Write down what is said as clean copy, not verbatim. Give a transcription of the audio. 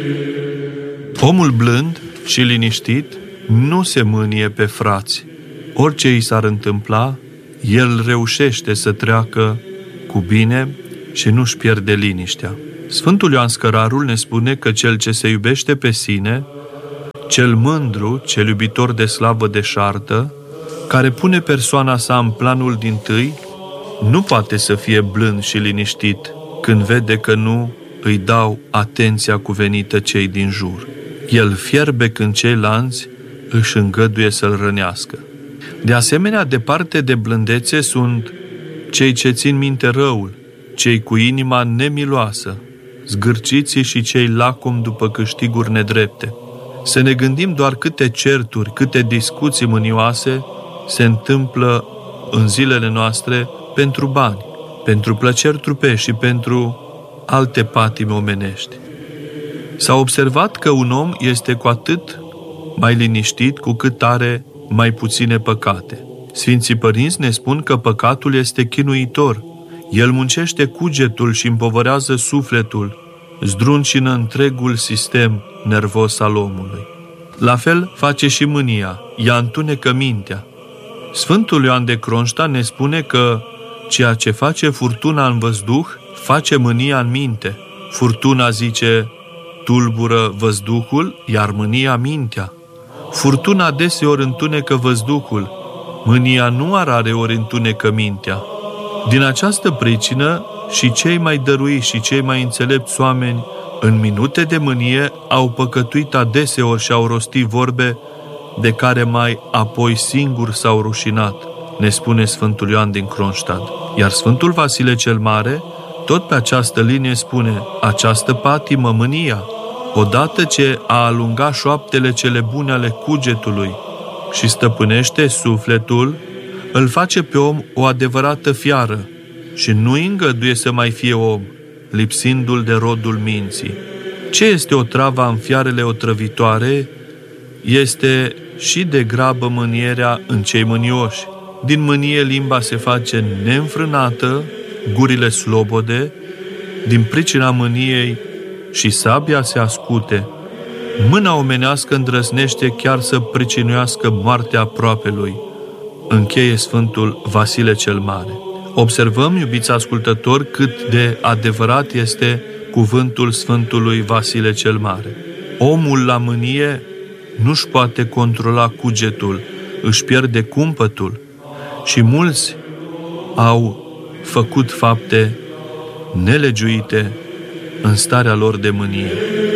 Omul blând și liniștit nu se mânie pe frați. Orice îi s-ar întâmpla, el reușește să treacă cu bine și nu-și pierde liniștea. Sfântul Ioan Scărarul ne spune că cel ce se iubește pe sine, cel mândru, cel iubitor de slavă deșartă, care pune persoana sa în planul dintâi, nu poate să fie blând și liniștit când vede că nu îi dau atenția cuvenită cei din jur. El fierbe când ceilalți își îngăduie să-l rănească. De asemenea, departe de blândețe sunt cei ce țin minte răul, cei cu inima nemiloasă, zgârciții și cei lacomi după câștiguri nedrepte. Să ne gândim doar câte certuri, câte discuții mânioase se întâmplă în zilele noastre pentru bani, pentru plăceri trupești și pentru alte patimi omenești. S-a observat că un om este cu atât mai liniștit cu cât are mai puține păcate. Sfinții părinți ne spun că păcatul este chinuitor. El muncește cugetul și împovărează sufletul, zdruncină întregul sistem nervos al omului. La fel face și mânia, ea întunecă mintea. Sfântul Ioan de Cronșta ne spune că ceea ce face furtuna în văzduh, face mânia în minte. Furtuna, zice, tulbură văzduhul, iar mânia mintea. Furtuna deseori întunecă văzduhul, mânia nu rareori întunecă mintea. Din această pricină, și cei mai dăruiți și cei mai înțelepți oameni, în minute de mânie, au păcătuit adeseori și au rostit vorbe de care mai apoi singur s-au rușinat, ne spune Sfântul Ioan din Cronștad. Iar Sfântul Vasile cel Mare, tot pe această linie spune, această patimă, mânia, odată ce a alungat șoaptele cele bune ale cugetului și stăpânește sufletul, îl face pe om o adevărată fiară și nu îi îngăduie să mai fie om, lipsindu-l de rodul minții. Ce este otrava în fiarele otrăvitoare? Este și de grabă mânierea în cei mânioși. Din mânie limba se face neînfrânată, gurile slobode, din pricina mâniei și sabia se ascute. Mâna omenească îndrăznește chiar să pricinuiască moartea aproapelui, încheie Sfântul Vasile cel Mare. Observăm, iubiți ascultători, cât de adevărat este cuvântul Sfântului Vasile cel Mare. Omul la mânie nu-și poate controla cugetul, își pierde cumpătul și mulți au făcut fapte nelegiuite în starea lor de mânie.